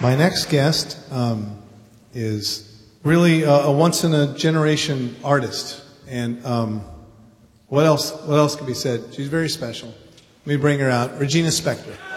My next guest is really a once-in-a-generation artist. And what else can be said? She's very special. Let me bring her out. Regina Spektor.